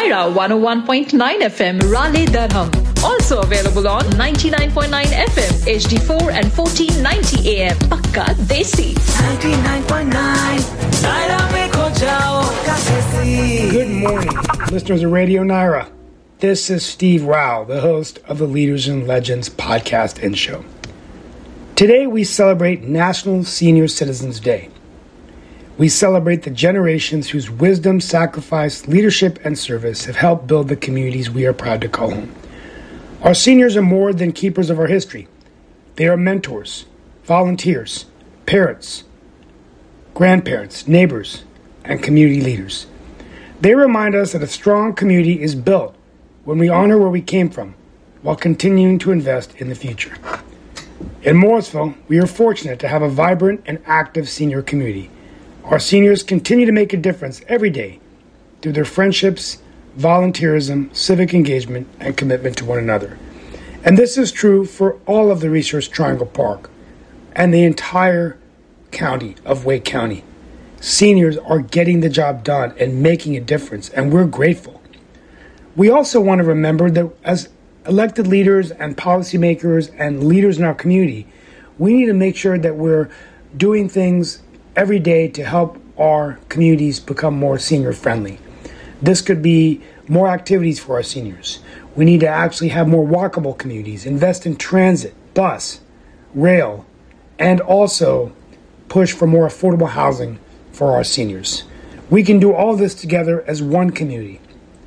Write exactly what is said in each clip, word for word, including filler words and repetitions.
Naira one oh one point nine F M, Raleigh, Durham. Also available on ninety-nine point nine F M, H D four and fourteen ninety A M. Pakka Desi. ninety-nine point nine, Naira mein kho jao, Desi. Good morning, listeners of Radio Naira. This is Steve Rao, the host of the Leaders and Legends podcast and show. Today we celebrate National Senior Citizens Day. We celebrate the generations whose wisdom, sacrifice, leadership, and service have helped build the communities we are proud to call home. Our seniors are more than keepers of our history. They are mentors, volunteers, parents, grandparents, neighbors, and community leaders. They remind us that a strong community is built when we honor where we came from while continuing to invest in the future. In Morrisville, we are fortunate to have a vibrant and active senior community. Our seniors continue to make a difference every day through their friendships, volunteerism, civic engagement, and commitment to one another. And this is true for all of the Research Triangle Park and the entire county of Wake County. Seniors are getting the job done and making a difference, and we're grateful. We also want to remember that as elected leaders and policymakers and leaders in our community, we need to make sure that we're doing things every day to help our communities become more senior friendly. This could be more activities for our seniors. We need to actually have more walkable communities, invest in transit, bus, rail, and also push for more affordable housing for our seniors. We can do all this together as one community.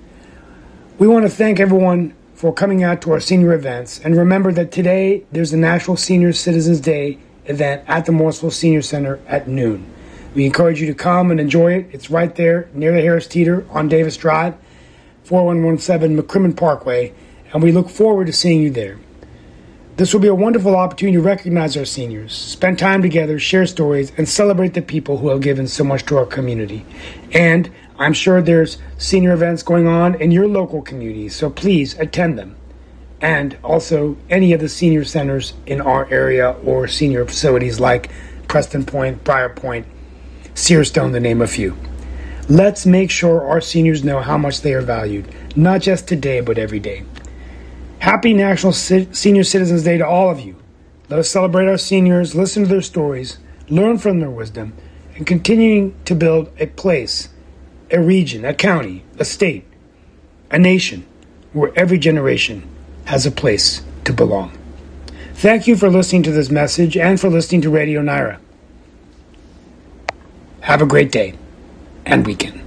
We want to thank everyone for coming out to our senior events, and remember that today there's a National Senior Citizens Day event at the Morrisville Senior Center at noon. We encourage you to come and enjoy it. It's right there near the Harris Teeter on Davis Drive, four one one seven McCrimmon Parkway, and we look forward to seeing you there. This will be a wonderful opportunity to recognize our seniors, spend time together, share stories, and celebrate the people who have given so much to our community. And I'm sure there's senior events going on in your local communities, so please attend them. And also any of the senior centers in our area or senior facilities like Preston Point, Briar Point, Searstone, to name a few. Let's make sure our seniors know how much they are valued, not just today, but every day. Happy National Senior Citizens Day to all of you. Let us celebrate our seniors, listen to their stories, learn from their wisdom, and continuing to build a place, a region, a county, a state, a nation where every generation has a place to belong. Thank you for listening to this message and for listening to Radio Naira. Have a great day and weekend.